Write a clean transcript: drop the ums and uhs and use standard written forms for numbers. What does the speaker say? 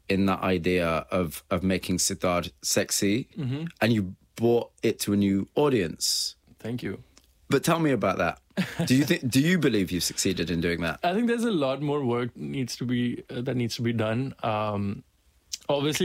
in that idea of making Siddharth sexy, and you brought it to a new audience. Thank you. But tell me about that. Do you believe you've succeeded in doing that? I think there's a lot more work that needs to be done. Obviously,